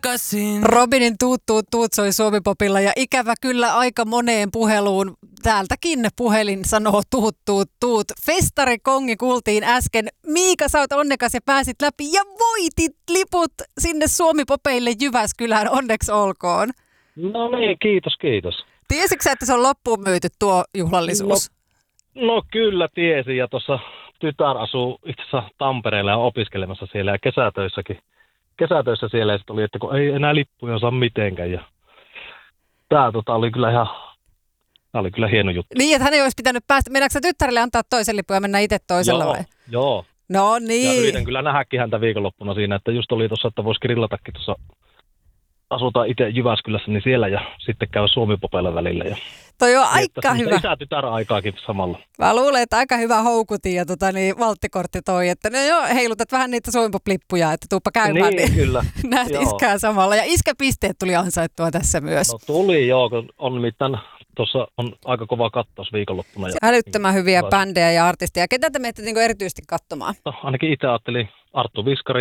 takaisin. Robinin tuut tuut tuut soi Suomi-popilla ja ikävä kyllä aika moneen puheluun. Täältäkin puhelin sanoo tuut tuut tuut. Festarikongi kuultiin äsken. Miika, sä oot onnekas ja pääsit läpi ja voitit liput sinne Suomi-popeille Jyväskylään. Onneksi olkoon. No niin, kiitos. Tiesitkö sä, että se on loppuun myyty tuo juhlallisuus? No kyllä tiesin, ja tuossa tytär asuu itse asiassa Tampereella ja opiskelemassa siellä ja kesätöissä siellä, ja sitten oli, että kun ei enää lippuja saa mitenkään, ja tää oli kyllä hieno juttu. Niin, että hän ei olisi pitänyt päästä. Meinaatko sä tyttärelle antaa toisen lipun ja mennä itse toisella vai? Joo. No niin. Ja yritän kyllä nähdäkin häntä viikonloppuna siinä, että just oli tuossa, että voisi grillatakin tuossa, asutaan itse Jyväskylässä, niin siellä ja sitten käy Suomi-popeilla välillä. Ja toi on aika hyvä. Isä-tytär aikaakin samalla. Mä luulen, että aika hyvä houkutin ja valttikortti toi, että no joo, heilutat vähän niitä Suomi-pop-lippuja, että tuuppa käymään. Niin, kyllä. Näet iskää samalla. Ja iskäpisteet tuli ansaittua tässä myös. No tuli joo, kun on nimittäin tuossa on aika kova kattaus viikonloppuna. Älyttömän hyviä bändejä ja artisteja. Ketä te menette erityisesti katsomaan? No, ainakin itse ajattelin Arttu Viskari.